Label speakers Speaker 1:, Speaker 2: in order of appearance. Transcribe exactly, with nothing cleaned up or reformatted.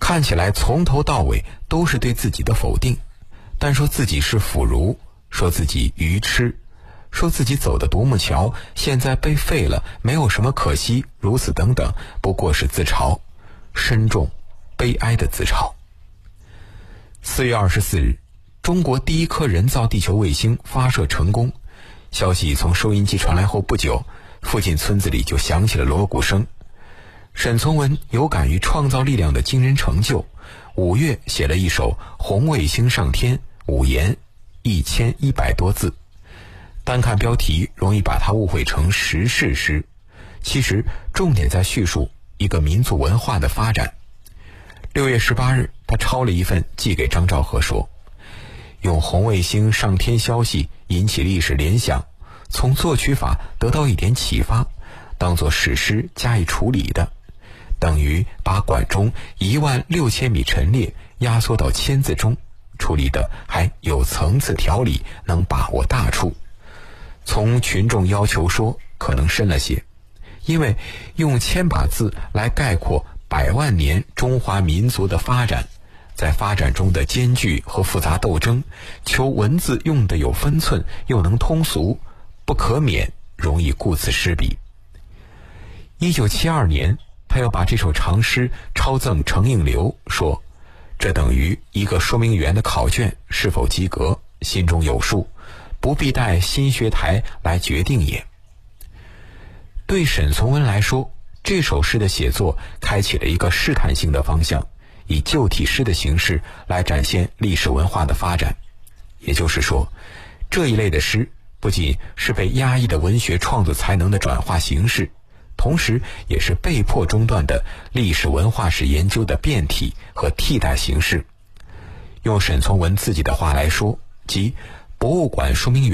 Speaker 1: 看起来从头到尾都是对自己的否定，但说自己是腐儒，说自己愚痴，说自己走的独木桥现在被废了，没有什么可惜，如此等等，不过是自嘲，深重悲哀的自嘲。四月二十四日，中国第一颗人造地球卫星发射成功。消息从收音机传来后不久，附近村子里就响起了锣鼓声。沈从文有感于创造力量的惊人成就，五月写了一首《红卫星上天》，五言一千一百多字。单看标题容易把它误会成时事诗，其实重点在叙述一个民族文化的发展。六月十八日，他抄了一份寄给张兆和说，用红卫星上天消息引起历史联想，从作曲法得到一点启发，当作史诗加以处理的，等于把管中一万六千米陈列压缩到千字中，处理的还有层次条理，能把握大处。从群众要求说，可能深了些，因为用千把字来概括百万年中华民族的发展，在发展中的艰巨和复杂斗争，求文字用得有分寸，又能通俗，不可免容易顾此失彼。一九七二年，他要把这首长诗抄赠程应流，说这等于一个说明员的考卷是否及格，心中有数，不必待新学台来决定也。对沈从文来说，这首诗的写作开启了一个试探性的方向，以旧体诗的形式来展现历史文化的发展。也就是说，这一类的诗不仅是被压抑的文学创作才能的转化形式，同时也是被迫中断的历史文化史研究的变体和替代形式。用沈从文自己的话来说，即博物馆说明员